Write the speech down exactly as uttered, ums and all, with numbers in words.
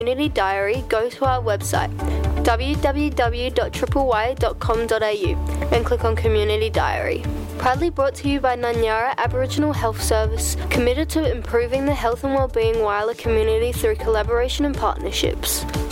Community Diary, go to our website w w w dot triple y dot com dot a u and click on Community Diary. Proudly brought to you by Nanyara Aboriginal Health Service, committed to improving the health and wellbeing Whyalla community through collaboration and partnerships.